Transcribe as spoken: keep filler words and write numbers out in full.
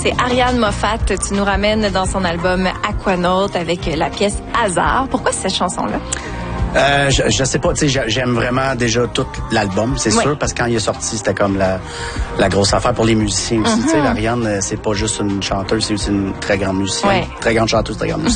c'est Ariane Moffat. Tu nous ramènes dans son album Aquanaut avec la pièce Hasard. Pourquoi cette chanson-là? Euh, je, je sais pas, tu sais, j'aime vraiment déjà tout l'album, c'est oui. sûr, parce que quand il est sorti, c'était comme la, la grosse affaire pour les musiciens aussi. Mm-hmm. Tu sais, Ariane, c'est pas juste une chanteuse, c'est aussi une très grande musicienne, oui. très grande chanteuse, très grande musicienne.